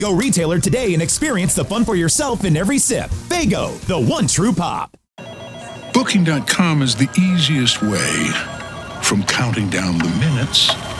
Go retailer today and experience the fun for yourself in every sip. Faygo, the one true pop. Booking.com is the easiest way. From counting down the minutes